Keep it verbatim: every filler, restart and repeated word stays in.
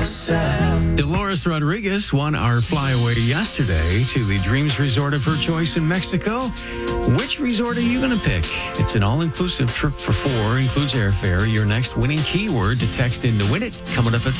myself. Dolores Rodriguez won our flyaway yesterday to the Dreams Resort of her choice in Mexico. Which resort are you going to pick? It's an all-inclusive trip for four, includes airfare. Your next winning keyword to text in to win it, coming up at